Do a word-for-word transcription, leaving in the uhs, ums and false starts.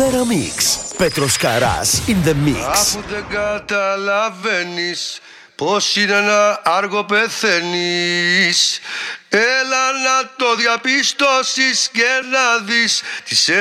Θεραμίξ. Πέτρος Καράς in the mix. Αφού δεν καταλαβαίνεις πως είναι ένα άργο πεθαίνεις, έλα να το διαπιστώσεις και να δεις τι σε